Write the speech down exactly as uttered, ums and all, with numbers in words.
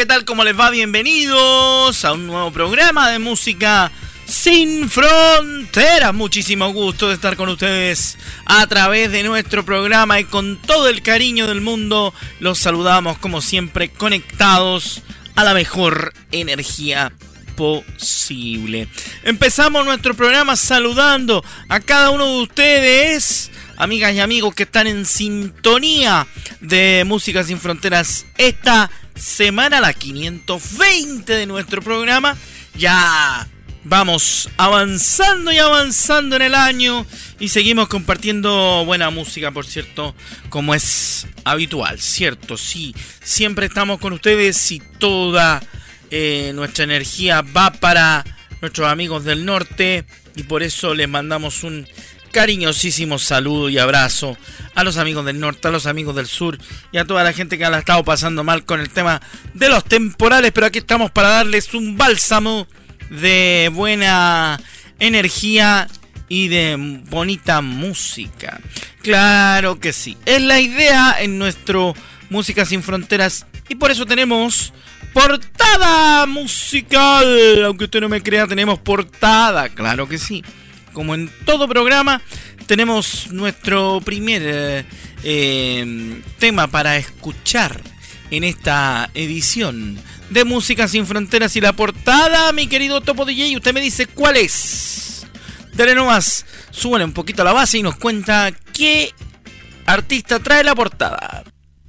¿qué tal? ¿Cómo les va? Bienvenidos a un nuevo programa de música sin fronteras. Muchísimo gusto de estar con ustedes a través de nuestro programa y con todo el cariño del mundo los saludamos como siempre conectados a la mejor energía posible. Empezamos nuestro programa saludando a cada uno de ustedes, amigas y amigos que están en sintonía de Música Sin Fronteras esta semana, la quinientos veinte de nuestro programa. Ya vamos avanzando y avanzando en el año y seguimos compartiendo buena música, por cierto, como es habitual, ¿cierto? Sí, siempre estamos con ustedes y toda eh, nuestra energía va para nuestros amigos del norte y por eso les mandamos un cariñosísimo saludo y abrazo a los amigos del norte, a los amigos del sur y a toda la gente que la ha estado pasando mal con el tema de los temporales, pero aquí estamos para darles un bálsamo de buena energía y de bonita música. Claro que sí, es la idea en nuestro Música Sin Fronteras y por eso tenemos portada musical. Aunque usted no me crea, tenemos portada, claro que sí. Como en todo programa, tenemos nuestro primer eh, eh, tema para escuchar en esta edición de Música Sin Fronteras. Y la portada, mi querido Topo D J, usted me dice cuál es. Dale nomás, súbale un poquito a la base y nos cuenta qué artista trae la portada.